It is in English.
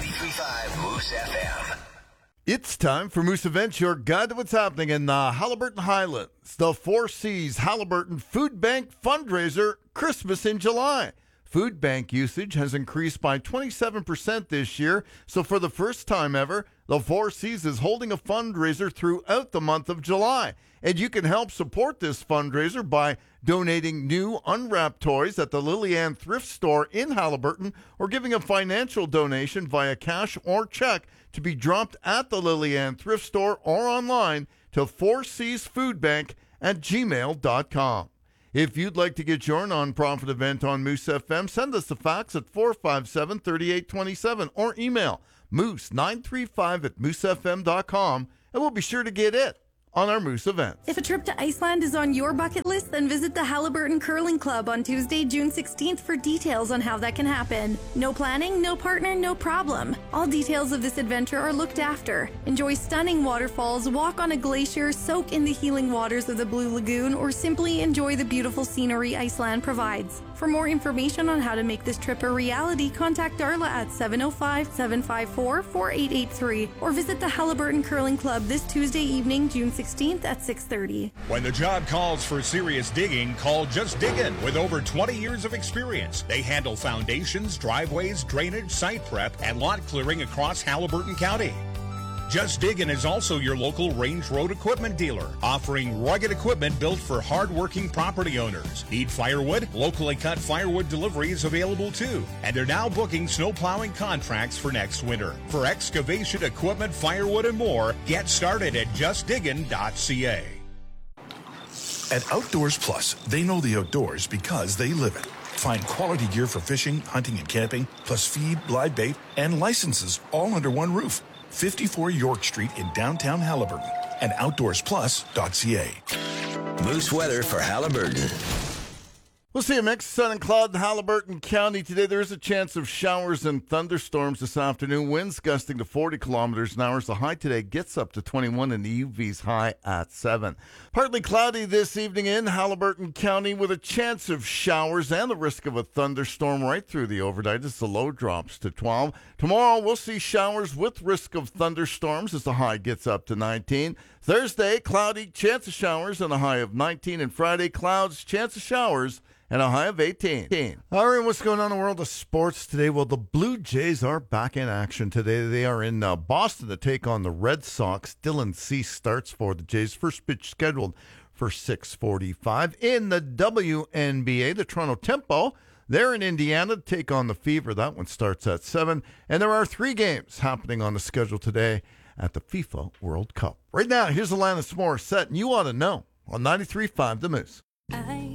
93.5 Moose FM. It's time for Moose Events, your guide to what's happening in the Haliburton Highlands. The Four Seas Haliburton Food Bank fundraiser, Christmas in July. Food bank usage has increased by 27% this year, so for the first time ever, the Four Seas is holding a fundraiser throughout the month of July. And you can help support this fundraiser by donating new unwrapped toys at the Lillian Thrift Store in Haliburton, or giving a financial donation via cash or check to be dropped at the Lillian Thrift Store or online to fourseasfoodbank@gmail.com. If you'd like to get your nonprofit event on Moose FM, send us a fax at 457-3827 or email moose935@moosefm.com, and we'll be sure to get it on our Moose events. If a trip to Iceland is on your bucket list, then visit the Haliburton Curling Club on Tuesday, June 16th for details on how that can happen. No planning, no partner, no problem. All details of this adventure are looked after. Enjoy stunning waterfalls, walk on a glacier, soak in the healing waters of the Blue Lagoon, or simply enjoy the beautiful scenery Iceland provides. For more information on how to make this trip a reality, contact Darla at 705-754-4883 or visit the Haliburton Curling Club this Tuesday evening, June 16th at 6:30. When the job calls for serious digging, call Just Diggin' with over 20 years of experience. They handle foundations, driveways, drainage, site prep, and lot clearing across Haliburton County. Just Diggin' is also your local Range Road equipment dealer, offering rugged equipment built for hard-working property owners. Need firewood? Locally cut firewood delivery is available too. And they're now booking snow plowing contracts for next winter. For excavation equipment, firewood, and more, get started at justdiggin.ca. At Outdoors Plus, they know the outdoors because they live it. Find quality gear for fishing, hunting, and camping, plus feed, live bait, and licenses all under one roof. 54 York Street in downtown Haliburton and outdoorsplus.ca. Moose weather for Haliburton. We'll see a mix of sun and cloud in Haliburton County today. There is a chance of showers and thunderstorms this afternoon. Winds gusting to 40 kilometers an hour. The high today gets up to 21 and the UV's high at 7. Partly cloudy this evening in Haliburton County with a chance of showers and the risk of a thunderstorm right through the overnight as the low drops to 12. Tomorrow we'll see showers with risk of thunderstorms as the high gets up to 19. Thursday, cloudy, chance of showers and a high of 19. And Friday, clouds, chance of showers and a high of 18. All right, what's going on in the world of sports today? Well, the Blue Jays are back in action today. They are in Boston to take on the Red Sox. Dylan Cease starts for the Jays. First pitch scheduled for 6:45. In the WNBA, the Toronto Tempo, they're in Indiana to take on the Fever. That one starts at 7. And there are 3 games happening on the schedule today at the FIFA World Cup. Right now, here's Alanis Morissette, and You Ought to Know on 93.5 The Moose.